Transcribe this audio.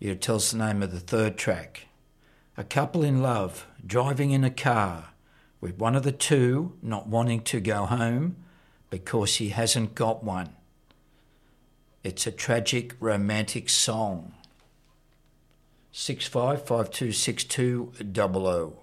You tell us the name of the third track. A couple in love, driving in a car, with one of the two not wanting to go home because he hasn't got one. It's a tragic romantic song. 65526200.